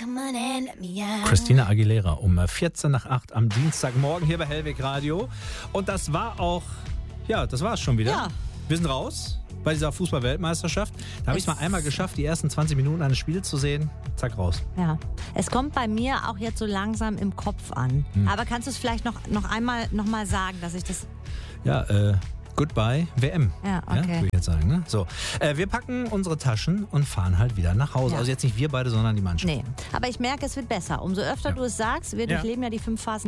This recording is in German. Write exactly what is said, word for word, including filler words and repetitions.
Christina Aguilera um vierzehn nach acht am Dienstagmorgen hier bei Hellweg Radio. Und das war auch, ja, das war es schon wieder. Ja. Wir sind raus bei dieser Fußball-Weltmeisterschaft. Da habe ich es mal einmal geschafft, die ersten zwanzig Minuten eines Spiels zu sehen. Zack, raus. Ja, es kommt bei mir auch jetzt so langsam im Kopf an. Hm. Aber kannst du es vielleicht noch, noch einmal noch mal sagen, dass ich das... Ja, äh... Goodbye W M, ja, okay. ja, würde ich jetzt sagen. Ne? So, äh, wir packen unsere Taschen und fahren halt wieder nach Hause. Ja. Also jetzt nicht wir beide, sondern die Mannschaft. Nee, aber ich merke, es wird besser. Umso öfter ja. du es sagst, wir durchleben ja. ja die fünf Phasen